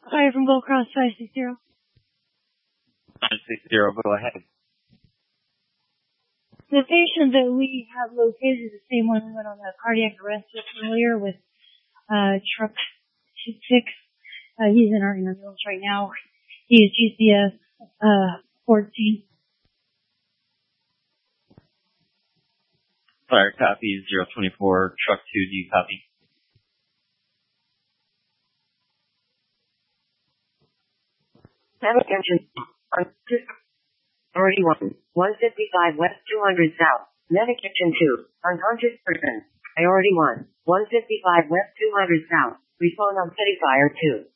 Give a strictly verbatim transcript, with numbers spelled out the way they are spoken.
Hi, from Gold Cross five six zero. five six zero, go ahead. The patient that we have located is the same one we went on the cardiac arrest with earlier with uh, truck six. Uh, he's in our ambulance right now. He is G C S uh, fourteen. Fire copy zero twenty-four, truck two, do you copy? Have attention. Priority one, one fifty-five West two hundred South. Medication two, unconscious person. Priority one, one fifty-five West two hundred South. Respond on City Fire two.